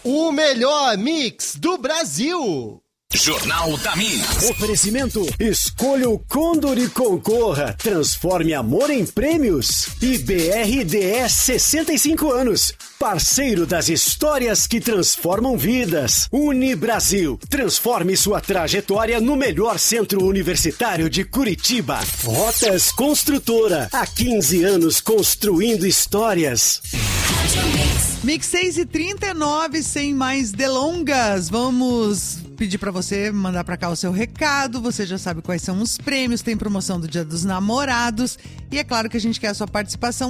O melhor mix do Brasil. Jornal da Mix. Oferecimento: escolha o Condor e concorra. Transforme amor em prêmios. E BRDS 65 anos. Parceiro das histórias que transformam vidas. Unibrasil. Transforme sua trajetória no melhor centro universitário de Curitiba. Rotas Construtora. Há 15 anos construindo histórias. Mix 6h39, sem mais delongas. Vamos pedir para você mandar para cá o seu recado. Você já sabe quais são os prêmios. Tem promoção do Dia dos Namorados. E é claro que a gente quer a sua participação.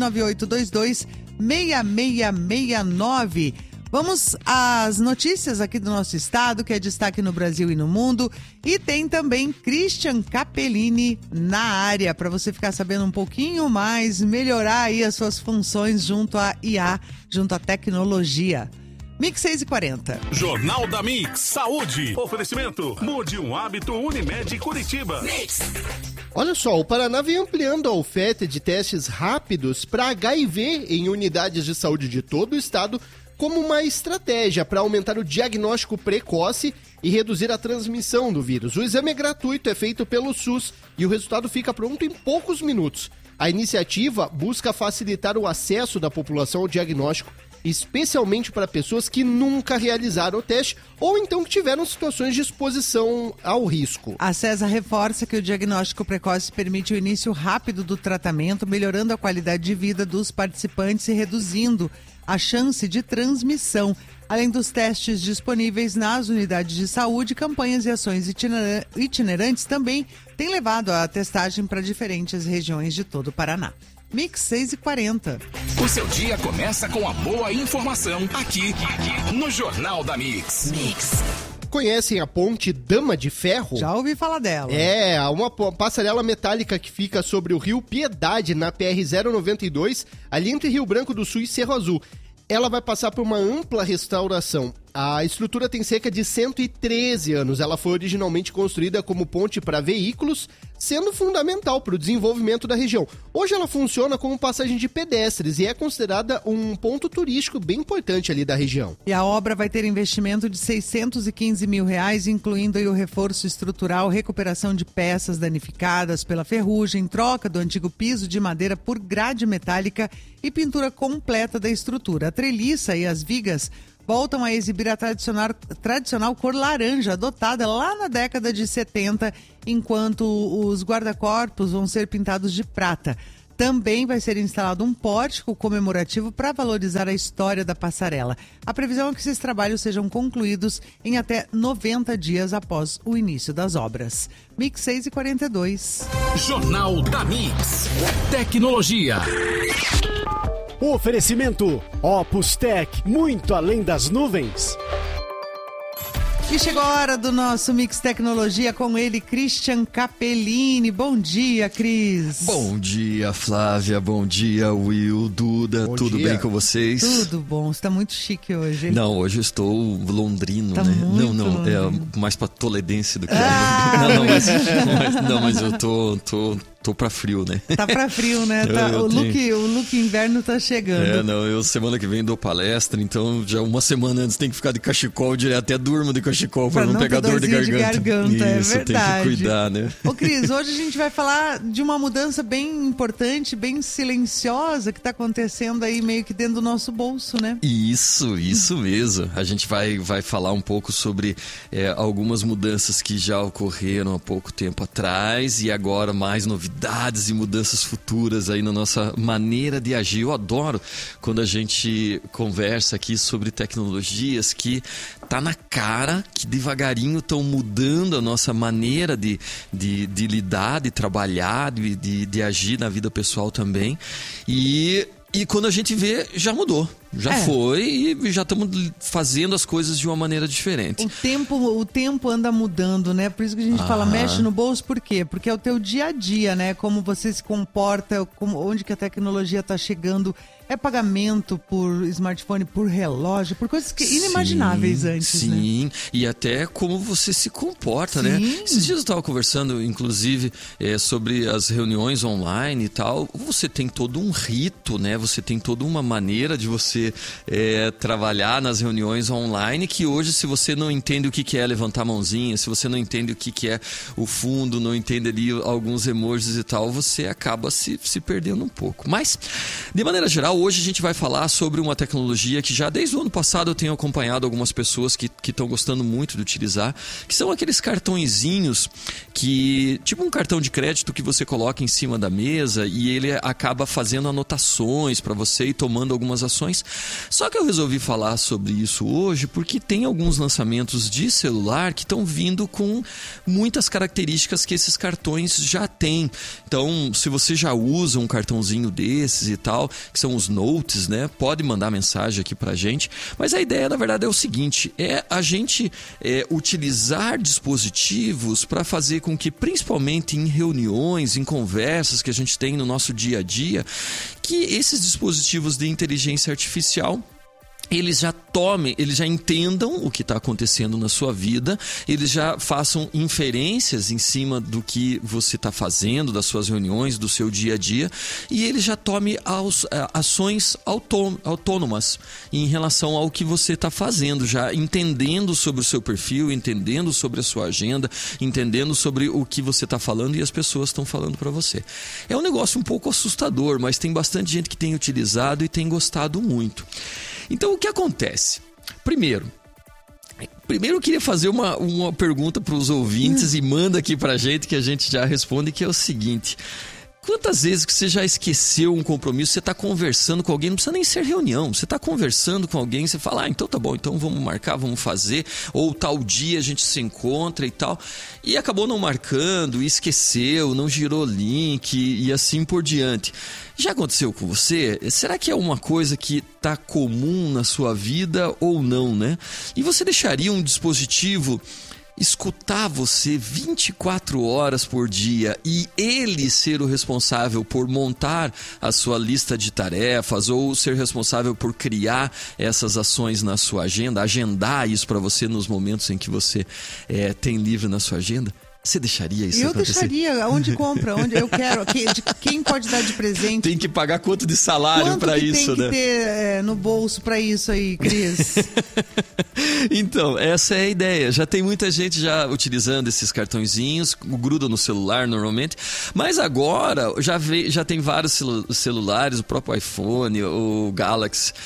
998226669. Vamos às notícias aqui do nosso estado, que é destaque no Brasil e no mundo. E tem também Christian Capellini na área, para você ficar sabendo um pouquinho mais, melhorar aí as suas funções junto à IA, junto à tecnologia. Mix 6h40. Jornal da Mix. Saúde. Oferecimento. Mude um hábito. Unimed Curitiba. Mix. Olha só, o Paraná vem ampliando a oferta de testes rápidos para HIV em unidades de saúde de todo o estado, como uma estratégia para aumentar o diagnóstico precoce e reduzir a transmissão do vírus. O exame é gratuito, é feito pelo SUS e o resultado fica pronto em poucos minutos. A iniciativa busca facilitar o acesso da população ao diagnóstico, especialmente para pessoas que nunca realizaram o teste ou então que tiveram situações de exposição ao risco. A CESA reforça que o diagnóstico precoce permite o início rápido do tratamento, melhorando a qualidade de vida dos participantes e reduzindo a chance de transmissão. Além dos testes disponíveis nas unidades de saúde, campanhas e ações itinerantes também têm levado a testagem para diferentes regiões de todo o Paraná. Mix 6h40. O seu dia começa com a boa informação aqui no Jornal da Mix. Conhecem a ponte Dama de Ferro? Já ouvi falar dela. É, uma passarela metálica que fica sobre o rio Piedade, na PR-092, ali entre Rio Branco do Sul e Cerro Azul. Ela vai passar por uma ampla restauração. A estrutura tem cerca de 113 anos. Ela foi originalmente construída como ponte para veículos, sendo fundamental para o desenvolvimento da região. Hoje ela funciona como passagem de pedestres e é considerada um ponto turístico bem importante ali da região. E a obra vai ter investimento de R$615 mil, incluindo aí o reforço estrutural, recuperação de peças danificadas pela ferrugem, troca do antigo piso de madeira por grade metálica e pintura completa da estrutura. A treliça e as vigas voltam a exibir a tradicional cor laranja, adotada lá na década de 70, enquanto os guarda-corpos vão ser pintados de prata. Também vai ser instalado um pórtico comemorativo para valorizar a história da passarela. A previsão é que esses trabalhos sejam concluídos em até 90 dias após o início das obras. Mix 6h42. Jornal da Mix. Tecnologia. Oferecimento: Opus Tech, muito além das nuvens. E chegou a hora do nosso Mix Tecnologia com ele, Christian Capellini. Bom dia, Cris. Bom dia, Flávia. Bom dia, Will, Duda. Bom Tudo dia. bem com vocês? Tudo bom. Você tá muito chique hoje. Não, hoje eu estou londrino, Tá né? muito Não, londrino. é mais pra toledense do que... Ah! Mas eu tô pra frio, né? Tá pra frio, né? Eu o look inverno tá chegando. Eu semana que vem dou palestra, então já uma semana antes tem que ficar de cachecol direto, até durmo de cachecol pra não pegar ter dor de dorzinha garganta. Isso, é verdade. tem que cuidar, né? Ô Cris, hoje a gente vai falar de uma mudança bem importante, bem silenciosa que tá acontecendo aí meio que dentro do nosso bolso, né? Isso mesmo. A gente vai falar um pouco sobre algumas mudanças que já ocorreram há pouco tempo atrás e agora mais novidades e mudanças futuras aí na nossa maneira de agir. Eu adoro quando a gente conversa aqui sobre tecnologias que tá na cara, que devagarinho estão mudando a nossa maneira de lidar, de trabalhar, de agir na vida pessoal também. E quando a gente vê, já mudou. Já foi e já estamos fazendo as coisas de uma maneira diferente. O tempo anda mudando, né? Por isso que a gente fala, mexe no bolso, por quê? Porque é o teu dia a dia, né? Como você se comporta, onde que a tecnologia está chegando É pagamento por smartphone, por relógio, por coisas inimagináveis antes, né? Sim, e até como você se comporta, né? Esses dias eu estava conversando, inclusive, sobre as reuniões online e tal. Você tem todo um rito, né? Você tem toda uma maneira de você trabalhar nas reuniões online, que hoje, se você não entende o que é levantar a mãozinha, se você não entende o que é o fundo, não entende ali alguns emojis e tal, você acaba se perdendo um pouco. Mas, de maneira geral, hoje a gente vai falar sobre uma tecnologia que já desde o ano passado eu tenho acompanhado algumas pessoas que estão gostando muito de utilizar, que são aqueles cartõezinhos que, tipo um cartão de crédito que você coloca em cima da mesa e ele acaba fazendo anotações para você e tomando algumas ações. Só que eu resolvi falar sobre isso hoje porque tem alguns lançamentos de celular que estão vindo com muitas características que esses cartões já têm. Então, se você já usa um cartãozinho desses e tal, que são os Notes, né? Pode mandar mensagem aqui pra gente. Mas a ideia, na verdade, é o seguinte: é a gente utilizar dispositivos para fazer com que, principalmente em reuniões, em conversas que a gente tem no nosso dia a dia, que esses dispositivos de inteligência artificial eles já entendam o que está acontecendo na sua vida, eles já façam inferências em cima do que você está fazendo, das suas reuniões, do seu dia a dia, e ele já tome ações autônomas em relação ao que você está fazendo, já entendendo sobre o seu perfil, entendendo sobre a sua agenda, entendendo sobre o que você está falando e as pessoas estão falando para você. É um negócio um pouco assustador, mas tem bastante gente que tem utilizado e tem gostado muito. Então, o que acontece? Primeiro eu queria fazer uma pergunta para os ouvintes e manda aqui para a gente que a gente já responde, que é o seguinte: quantas vezes que você já esqueceu um compromisso, você está conversando com alguém, não precisa nem ser reunião, você está conversando com alguém, você fala, então tá bom, então vamos marcar, vamos fazer, ou tal dia a gente se encontra e tal, e acabou não marcando, esqueceu, não girou link e assim por diante. Já aconteceu com você? Será que é uma coisa que está comum na sua vida ou não, né? E você deixaria um dispositivo escutar você 24 horas por dia e ele ser o responsável por montar a sua lista de tarefas ou ser responsável por criar essas ações na sua agenda, agendar isso para você nos momentos em que você tem livre na sua agenda? Você deixaria isso acontecer? Eu deixaria. Onde compra? Onde eu quero? Quem pode dar de presente? Tem que pagar quanto de salário para isso, né? Tem que ter no bolso para isso aí, Cris? Então, essa é a ideia. Já tem muita gente já utilizando esses cartõezinhos, gruda no celular normalmente, mas agora já tem vários celulares, o próprio iPhone, o Galaxy,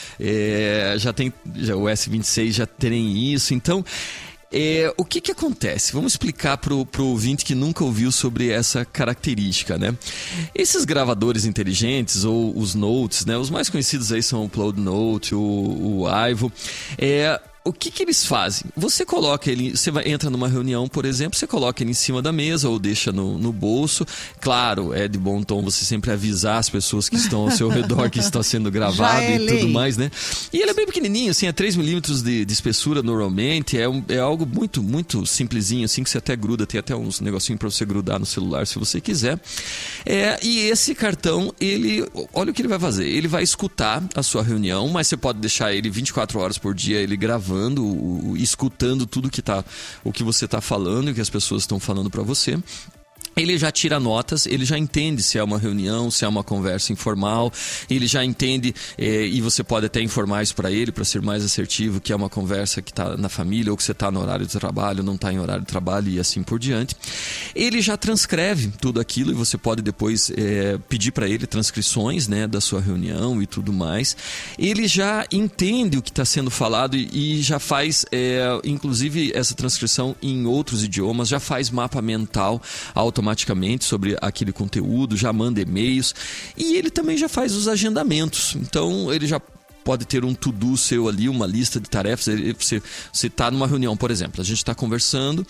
o S26 já tem isso. Então, o que acontece? Vamos explicar pro ouvinte que nunca ouviu sobre essa característica, né? Esses gravadores inteligentes, ou os Notes, né? Os mais conhecidos aí são o Cloud Note, o Ivo. O que eles fazem? Você coloca ele, entra numa reunião, por exemplo, você coloca ele em cima da mesa ou deixa no bolso. Claro, é de bom tom você sempre avisar as pessoas que estão ao seu redor que está sendo gravado e tudo mais, né? E ele é bem pequenininho, assim, é 3 milímetros de espessura normalmente, é algo muito, muito simplesinho, assim, que você até gruda, tem até uns negocinhos para você grudar no celular se você quiser. E esse cartão, olha o que ele vai fazer, ele vai escutar a sua reunião, mas você pode deixar ele 24 horas por dia, ele gravando, escutando tudo o que você está falando e o que as pessoas estão falando para você. Ele já tira notas, ele já entende se é uma reunião, se é uma conversa informal, ele já entende, e você pode até informar isso para ele, para ser mais assertivo, que é uma conversa que está na família, ou que você está no horário de trabalho, não está em horário de trabalho e assim por diante. Ele já transcreve tudo aquilo e você pode depois pedir para ele transcrições, né, da sua reunião e tudo mais. Ele já entende o que está sendo falado e já faz, inclusive, essa transcrição em outros idiomas, já faz mapa mental automaticamente sobre aquele conteúdo, já manda e-mails e ele também já faz os agendamentos. Então ele já pode ter um to-do seu ali, uma lista de tarefas. Você está numa reunião, por exemplo, a gente está conversando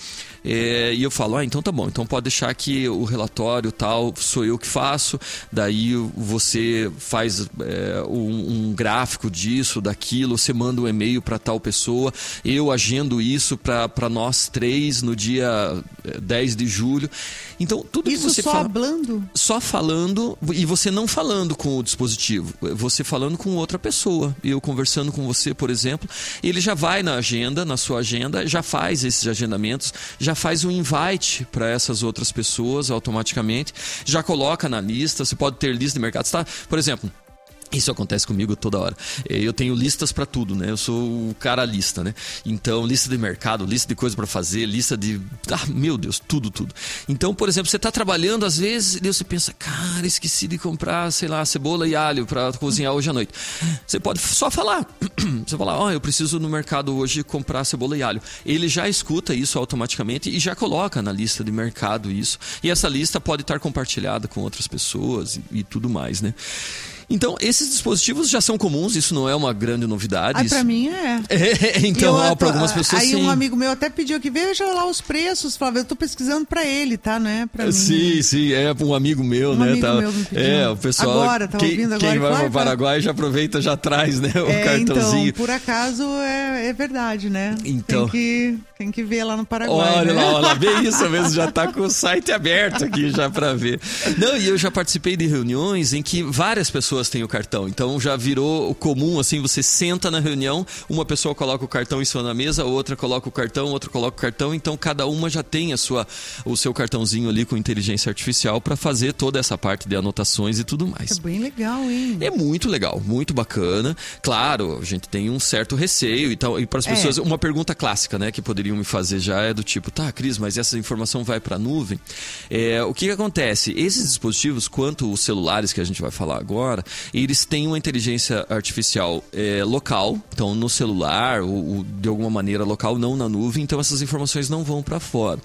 e eu falo, então tá bom, então pode deixar que o relatório tal, sou eu que faço, daí você faz um gráfico disso, daquilo, você manda um e-mail para tal pessoa, eu agendo isso para nós 3 no dia 10 de julho. Então, tudo isso que você só fala... hablando? Só falando, e você não falando com o dispositivo, você falando com outra pessoa. Eu conversando com você, por exemplo, ele já vai na sua agenda, já faz esses agendamentos, já faz um invite para essas outras pessoas automaticamente, já coloca na lista, você pode ter lista de mercado. Tá? Por exemplo, isso acontece comigo toda hora. Eu tenho listas para tudo, né? Eu sou o cara lista, né? Então, lista de mercado, lista de coisa para fazer, lista de... meu Deus, tudo. Então, por exemplo, você tá trabalhando, às vezes, e você pensa, cara, esqueci de comprar, sei lá, cebola e alho para cozinhar hoje à noite. Você pode só falar. Você fala, eu preciso no mercado hoje comprar cebola e alho. Ele já escuta isso automaticamente e já coloca na lista de mercado isso. E essa lista pode estar compartilhada com outras pessoas e tudo mais, né? Então, esses dispositivos já são comuns, isso não é uma grande novidade. Pra mim é. Então, para algumas pessoas aí sim. Um amigo meu até pediu que veja lá os preços, Flávio, eu tô pesquisando pra ele, tá? Não é pra mim. Sim, é um amigo meu, né? Amigo meu me pediu. O pessoal... Agora, tá ouvindo agora? Quem vai para o Paraguai já aproveita, já traz, né? O cartãozinho. Então, por acaso é verdade, né? Então... Tem que ver lá no Paraguai. Olha né? lá, vê isso mesmo, já tá com o site aberto aqui já pra ver. Não, e eu já participei de reuniões em que várias pessoas têm o cartão. Então já virou comum, assim, você senta na reunião, uma pessoa coloca o cartão em cima da mesa, outra coloca o cartão, outra coloca o cartão, então cada uma já tem o seu cartãozinho ali com inteligência artificial para fazer toda essa parte de anotações e tudo mais. É bem legal, hein? É muito legal, muito bacana. Claro, a gente tem um certo receio e tal, e para as pessoas, uma pergunta clássica, né, que poderiam me fazer já é do tipo, Cris, mas essa informação vai para a nuvem? O que acontece? Esses dispositivos, quanto os celulares que a gente vai falar agora, eles têm uma inteligência artificial local, então no celular ou de alguma maneira local, não na nuvem, então essas informações não vão para fora.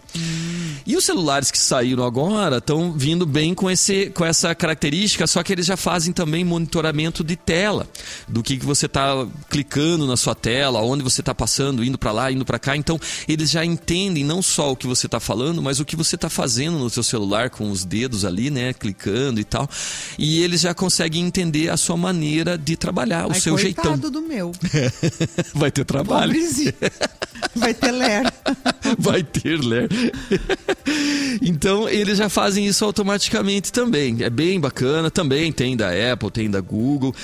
E os celulares que saíram agora estão vindo bem com essa característica, só que eles já fazem também monitoramento de tela, do que você está clicando na sua tela, onde você está passando, indo para lá, indo para cá. Então eles já entendem não só o que você está falando, mas o que você está fazendo no seu celular com os dedos ali, né, clicando e tal. E eles já conseguem entender a sua maneira de trabalhar, o seu jeitão. Coitado do meu. Vai ter trabalho. Pobrezinho. Vai ter ler. Vai ter ler. Então, eles já fazem isso automaticamente também. É bem bacana. Também tem da Apple, tem da Google.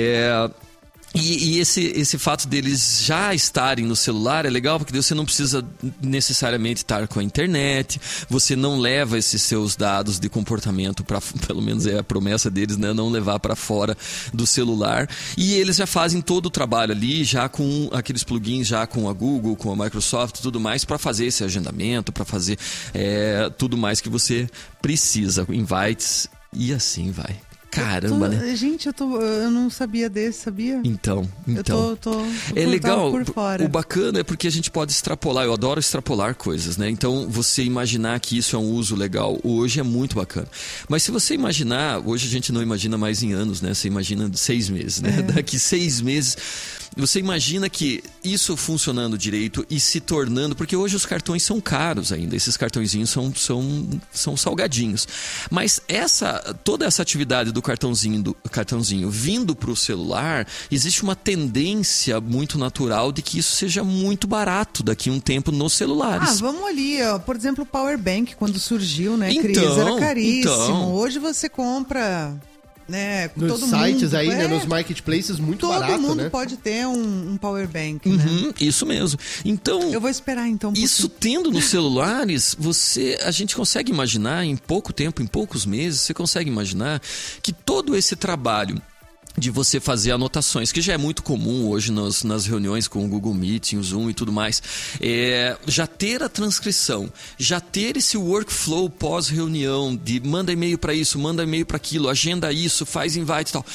E esse fato deles já estarem no celular é legal, porque você não precisa necessariamente estar com a internet, você não leva esses seus dados de comportamento para, pelo menos é a promessa deles, né, não levar para fora do celular. E eles já fazem todo o trabalho ali, já com aqueles plugins, já com a Google, com a Microsoft, tudo mais, para fazer esse agendamento, para fazer tudo mais que você precisa, invites e assim vai. Caramba, né? Gente, eu não sabia desse, sabia? Então. Eu tô é legal. por fora. O bacana é porque a gente pode extrapolar. Eu adoro extrapolar coisas, né? Então, você imaginar que isso é um uso legal hoje é muito bacana. Mas se você imaginar, hoje a gente não imagina mais em anos, né? Você imagina 6 meses, né? Daqui 6 meses, você imagina que isso funcionando direito e se tornando... Porque hoje os cartões são caros ainda. Esses cartõezinhos são salgadinhos. Mas toda essa atividade do cartãozinho vindo para o celular, existe uma tendência muito natural de que isso seja muito barato daqui a um tempo nos celulares. Vamos ali, ó. Por exemplo, o Power Bank, quando surgiu, né, Cris? Então, era caríssimo. Hoje você compra... Né, nos todo sites mundo, aí, né, nos marketplaces, muito barato, né? Todo mundo pode ter um power bank, né? Isso mesmo. Então, eu vou esperar então. Isso tendo nos celulares, a gente consegue imaginar em pouco tempo, em poucos meses, você consegue imaginar que todo esse trabalho de você fazer anotações, que já é muito comum hoje nas reuniões com o Google Meet, o Zoom e tudo mais, já ter a transcrição, já ter esse workflow pós-reunião de manda e-mail para isso, manda e-mail para aquilo, agenda isso, faz invite e tal.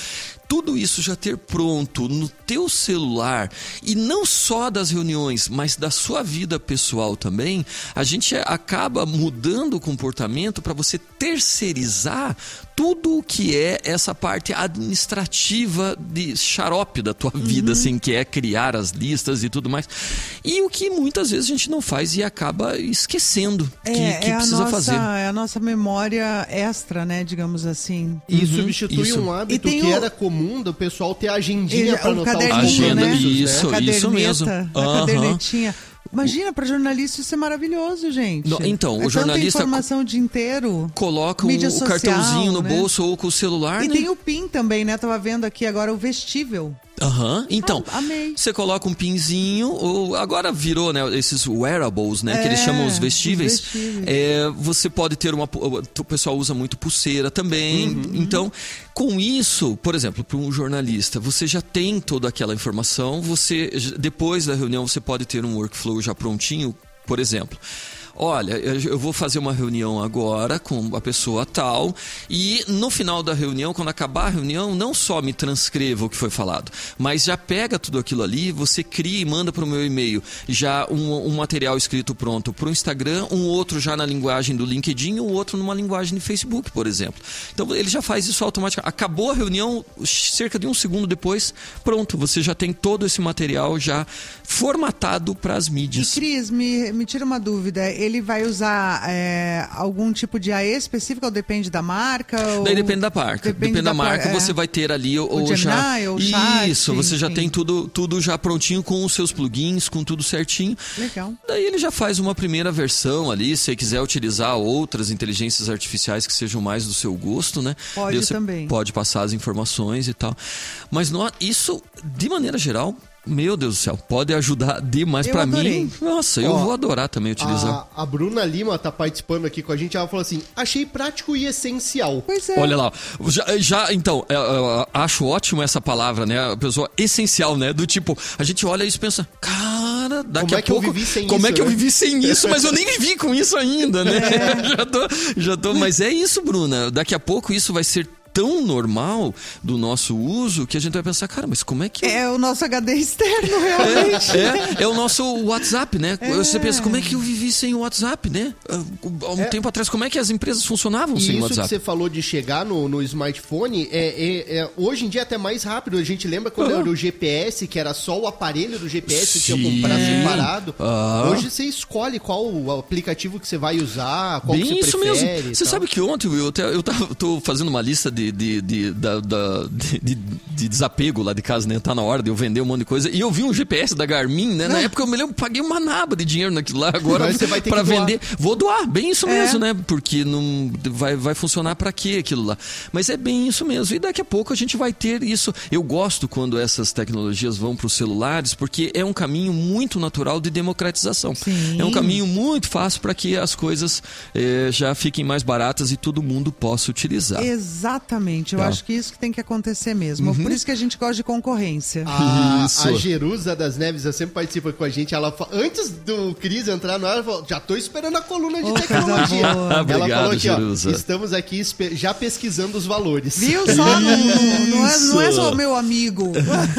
tudo isso já ter pronto no teu celular, e não só das reuniões, mas da sua vida pessoal também, a gente acaba mudando o comportamento para você terceirizar tudo o que é essa parte administrativa de xarope da tua vida, assim, que é criar as listas e tudo mais. E o que muitas vezes a gente não faz e acaba esquecendo que precisa fazer. É a nossa memória extra, né, digamos assim. E substitui um hábito que era comum do pessoal ter a agendinha para anotar os agenda, compromissos, isso mesmo. A cadernetinha. Imagina, para jornalista isso é maravilhoso, gente. Então, o jornalista... Tanta informação o dia inteiro. Coloca mídia o social, cartãozinho no né? bolso ou com o celular, E né? tem o PIN também, né? Tava vendo aqui agora o vestível. Então, amei. você coloca um pinzinho, ou agora virou, né, esses wearables, né, que eles chamam os vestíveis. Você pode ter o pessoal usa muito pulseira também. Então, com isso, por exemplo, para um jornalista, você já tem toda aquela informação, depois da reunião você pode ter um workflow já prontinho, por exemplo. Olha, eu vou fazer uma reunião agora com a pessoa tal, e no final da reunião, quando acabar a reunião, não só me transcreva o que foi falado, mas já pega tudo aquilo ali, você cria e manda para o meu e-mail já um material escrito pronto para o Instagram, um outro já na linguagem do LinkedIn e um outro numa linguagem de Facebook, por exemplo. Então ele já faz isso automaticamente. Acabou a reunião, cerca de 1 segundo depois, pronto, você já tem todo esse material já formatado para as mídias. E Cris, me tira uma dúvida, ele vai usar algum tipo de AI específico ou depende da marca? Daí depende da marca. Depende da marca, você vai ter ali ou Gemini, já... ou chat, isso, você já enfim. tem tudo já prontinho com os seus plugins, com tudo certinho. Legal. Daí ele já faz uma primeira versão ali, se você quiser utilizar outras inteligências artificiais que sejam mais do seu gosto, né? Pode Daí você também. pode passar as informações e tal. Mas isso, de maneira geral... Meu Deus do céu, pode ajudar demais pra mim. Nossa, eu vou adorar também utilizar. A Bruna Lima tá participando aqui com a gente, ela falou assim, achei prático e essencial. Pois é. Olha lá, então, eu acho ótimo essa palavra, né? A pessoa essencial, né? Do tipo, a gente olha isso e pensa, cara, daqui a pouco... Como é que eu vivi sem isso? Mas eu nem vivi com isso ainda, né? Já tô, mas é isso, Bruna. Daqui a pouco isso vai ser tão normal do nosso uso que a gente vai pensar, cara, mas como é que... É o nosso HD externo, realmente. É o nosso WhatsApp, né? Você pensa, como é que eu vivi sem o WhatsApp, né? Há um tempo atrás, como é que as empresas funcionavam sem o WhatsApp? Isso que você falou de chegar no smartphone, hoje em dia é até mais rápido. A gente lembra quando era o GPS, que era só o aparelho do GPS que tinha que comprar separado. Hoje você escolhe qual o aplicativo que você vai usar, qual que você isso prefere. Mesmo. Você sabe que ontem, Will, eu tô fazendo uma lista de desapego lá de casa, né? Tá na hora de eu vender um monte de coisa. E eu vi um GPS da Garmin, né? Na época eu me lembro, paguei uma naba de dinheiro naquilo lá. Agora você vai ter pra que doar. vender. Vou doar, bem isso mesmo, né? Porque não vai funcionar pra quê aquilo lá? Mas é bem isso mesmo. E daqui a pouco a gente vai ter isso. Eu gosto quando essas tecnologias vão pros celulares, porque é um caminho muito natural de democratização. Sim. É um caminho muito fácil para que as coisas já fiquem mais baratas e todo mundo possa utilizar. Exatamente, eu acho que isso que tem que acontecer mesmo. Por isso que a gente gosta de concorrência. A Jerusa das Neves, ela sempre participa com a gente. Ela antes do Cris entrar no ar, ela falou, já tô esperando a coluna de tecnologia. Ela Obrigado, falou aqui, Jerusa. Estamos aqui já pesquisando os valores. Viu só? Não é só o meu amigo.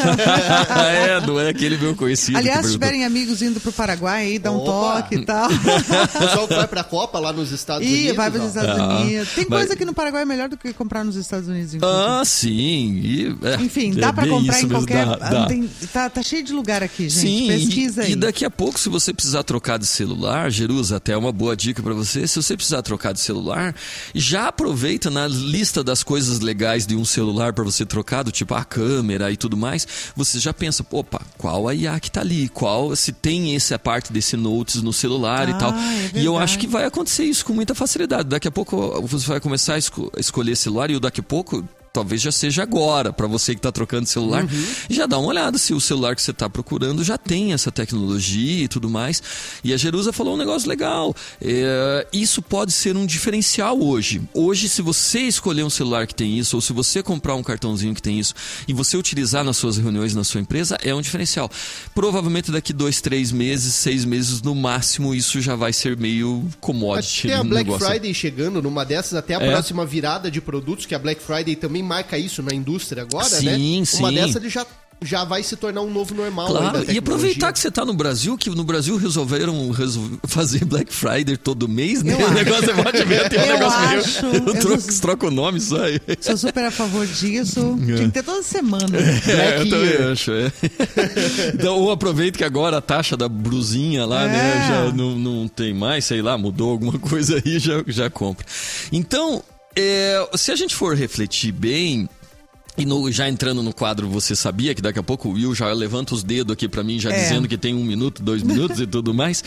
Não é aquele meu conhecido. Aliás, se tiverem amigos indo pro Paraguai, aí dá um toque e tal. O pessoal que vai pra Copa lá nos Estados Unidos. Vai pros Estados Unidos. Tem mas... coisa que no Paraguai é melhor do que comprar nos Estados Unidos. Sim. Enfim, dá pra comprar em qualquer... Dá. Tá cheio de lugar aqui, gente. Sim, pesquisa aí. E daqui a pouco, se você precisar trocar de celular, Jerusa, até uma boa dica pra você, se você precisar trocar de celular, já aproveita na lista das coisas legais de um celular pra você trocar, do tipo a câmera e tudo mais, você já pensa, opa, qual a IA que tá ali? Se tem essa parte desse notes no celular e tal. E eu acho que vai acontecer isso com muita facilidade. Daqui a pouco você vai começar a escolher celular e daqui a pouco... Talvez já seja agora, para você que está trocando de celular, já dá uma olhada se o celular que você está procurando já tem essa tecnologia e tudo mais. E a Jerusa falou um negócio legal. Isso pode ser um diferencial hoje. Hoje, se você escolher um celular que tem isso, ou se você comprar um cartãozinho que tem isso, e você utilizar nas suas reuniões, na sua empresa, é um diferencial. Provavelmente daqui 2, 3 meses, 6 meses no máximo, isso já vai ser meio commodity. Tem a Black Friday chegando, numa dessas, até a próxima virada de produtos, que a Black Friday também também marca isso na indústria agora, né? Sim. Uma dessa ele já vai se tornar um novo normal. Claro, e aproveitar que você tá no Brasil, que no Brasil resolveram fazer Black Friday todo mês, né? O negócio você pode ver, tem um negócio meio... Troca o nome só aí. Sou super a favor disso. Tinha que ter toda semana. Eu também acho, Então, ou aproveita que agora a taxa da brusinha lá, né? Já não tem mais, sei lá, mudou alguma coisa aí, já compra. Então, se a gente for refletir bem... E já entrando no quadro, você sabia que daqui a pouco o Will já levanta os dedos aqui pra mim, já dizendo que tem 1 minuto, 2 minutos e tudo mais.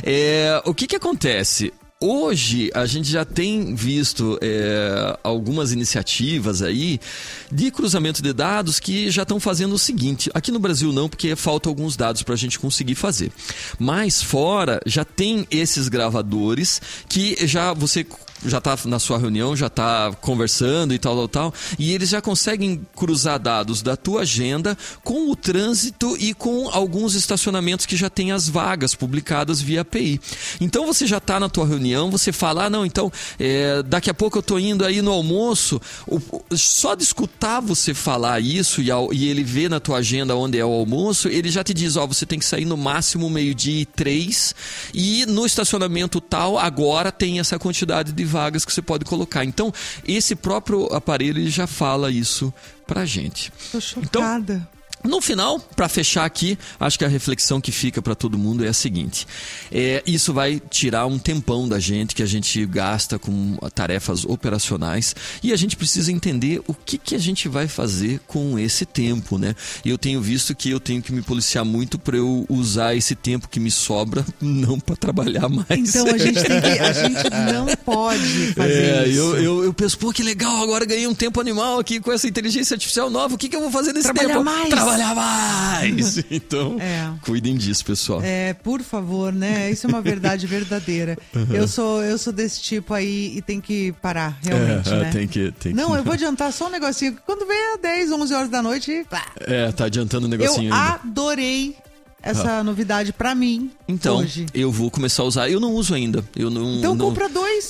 O que acontece? Hoje a gente já tem visto algumas iniciativas aí de cruzamento de dados que já estão fazendo o seguinte. Aqui no Brasil não, porque faltam alguns dados para a gente conseguir fazer. Mas fora já tem esses gravadores que você já está na sua reunião, já está conversando e tal, e eles já conseguem cruzar dados da tua agenda com o trânsito e com alguns estacionamentos que já tem as vagas publicadas via API. Então você já está na tua reunião, você fala, daqui a pouco eu estou indo aí no almoço, só de escutar você falar isso e ele vê na tua agenda onde é o almoço, ele já te diz, você tem que sair no máximo 12:03 e no estacionamento tal, agora tem essa quantidade de vagas que você pode colocar. Então, esse próprio aparelho ele já fala isso pra gente. Tô chocada. Então, no final, para fechar aqui, acho que a reflexão que fica para todo mundo é a seguinte. Isso vai tirar um tempão da gente, que a gente gasta com tarefas operacionais, e a gente precisa entender o que a gente vai fazer com esse tempo, né? E eu tenho visto que eu tenho que me policiar muito para eu usar esse tempo que me sobra, não para trabalhar mais. Então a gente não pode fazer isso. Eu penso, que legal, agora ganhei um tempo animal aqui com essa inteligência artificial nova, o que eu vou fazer nesse tempo? Trabalhar mais! Então, cuidem disso, pessoal. Por favor, né? Isso é uma verdade verdadeira. Eu sou desse tipo aí e tem que parar, realmente, né? Tem que... Não, eu vou adiantar só um negocinho. Quando vem às 10, 11 horas da noite... tá adiantando um negocinho eu ainda. Adorei essa novidade pra mim hoje. Eu vou começar a usar. Eu não uso ainda. Então compra 2.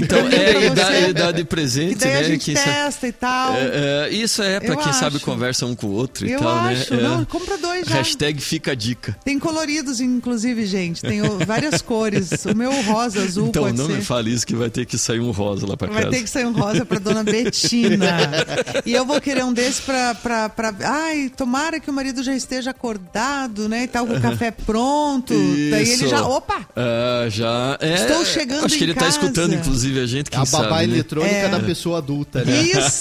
E dá de presente, e daí né? A gente testa e tal. Isso pra quem sabe conversa um com o outro e tal, né? Não, compra 2 já. Hashtag fica a dica. Tem coloridos, inclusive, gente. Tem várias cores. O meu rosa, azul, então, pode ser. Então não me fale isso que vai ter que sair um rosa lá pra casa. Vai ter que sair um rosa pra dona Betina. E eu vou querer um desse pra... Ai, tomara que o marido já esteja acordado, né? E tal, com o café pronto. Isso. Daí ele já... Opa! Já. Estou chegando Acho que ele casa. Tá escutando, inclusive, a gente, quem sabe. A babá eletrônica da pessoa adulta, né? Isso!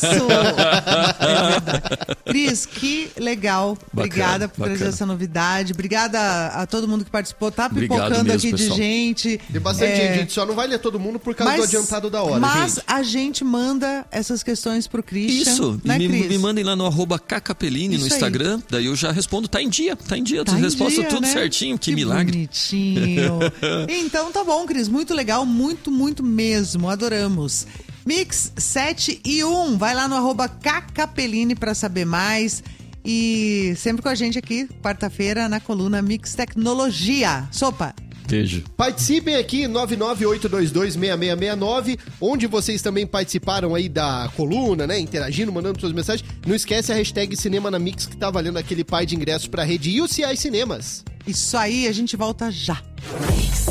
É verdade. Cris, que legal. Obrigada por trazer essa novidade. Obrigada a todo mundo que participou. Tá pipocando mesmo, aqui pessoal. De gente. Tem bastante gente. Só não vai ler todo mundo por causa do adiantado da hora, Mas a gente manda essas questões pro Christian. Isso. Né, me mandem lá no @ccapellini no Instagram. Aí. Daí eu já respondo. Tá em dia. As respostas tudo né? certinho. Que milagre. Bonitinho. Então tá bom, Cris. Muito legal. Muito, muito mesmo. Adoramos. Mix 7 e 1. Vai lá no @ccapellini pra saber mais. E sempre com a gente aqui, quarta-feira, na coluna Mix Tecnologia. Sopa! Beijo. Participem aqui, 998226669, onde vocês também participaram aí da coluna, né? Interagindo, mandando suas mensagens. Não esquece a hashtag Cinema na Mix, que tá valendo aquele par de ingressos pra rede UCI Cinemas. Isso aí, a gente volta já.